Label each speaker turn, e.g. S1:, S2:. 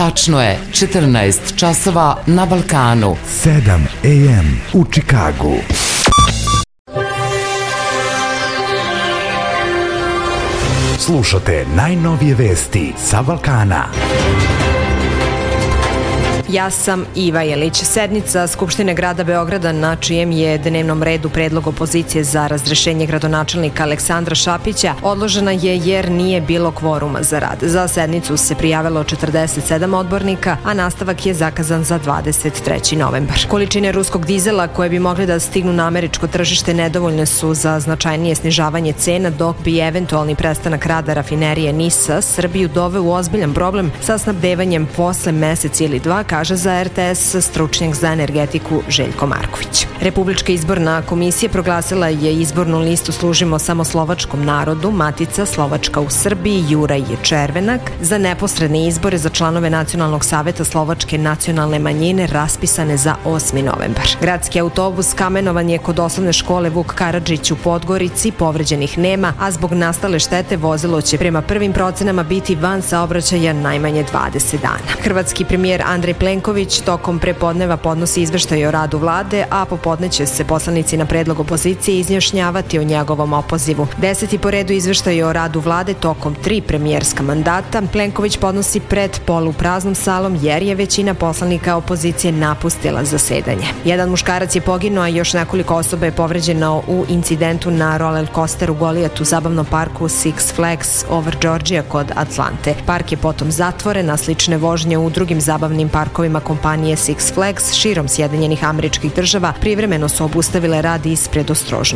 S1: Tačno je 14 časova na Balkanu.
S2: 7 AM u Čikagu. Slušate najnovije vesti sa Balkana.
S3: Ja sam Iva Jelić. Sednica Skupštine grada Beograda na čijem je dnevnom redu predlog opozicije za razrešenje gradonačelnika Aleksandra Šapića odložena je jer nije bilo kvoruma za rad. Za sednicu se prijavilo 47 odbornika, a nastavak je zakazan za 23. novembar. Količine ruskog dizela koje bi mogli da stignu na američko tržište nedovoljne su za značajnije snižavanje cena, dok bi eventualni prestanak rada rafinerije NIS-a Srbiju doveo u ozbiljan problem sa snabdevanjem posle mesec ili dva, kaže za RTS stručnjak za energetiku Željko Marković. Republička izborna komisija proglasila je izbornu listu Služimo samo slovačkom narodu, Matica Slovačka u Srbiji, Juraj Červenak za neposredne izbore za članove Nacionalnog saveta Slovačke nacionalne manjine raspisane za 8. novembar. Gradski autobus kamenovan je kod osnovne škole Vuk Karadžić u Podgorici, povređenih nema, a zbog nastale štete vozilo će prema prvim procenama biti van saobraćaja najmanje 20 dana. Hrvatski premijer Andrej Plenković tokom prepodneva podnosi izveštaj o radu vlade, a popodne će se poslanici na predlog opozicije izjašnjavati o njegovom opozivu. 10. po redu izveštaj o radu vlade tokom 3 premijerska mandata Plenković podnosi pred polupraznom salom jer je većina poslanika opozicije napustila zasedanje. Jedan muškarac je poginuo, a još nekoliko osoba je povređeno u incidentu na roller coasteru Goliat u zabavnom parku Six Flags over Georgia kod Atlante. Park je potom zatvoren, a slične vožnje u drugim zabavnim parkovima kompanije Six Flags širom Sjedinjenih Američkih Država privremeno su obustavile rad ispred ostrožnog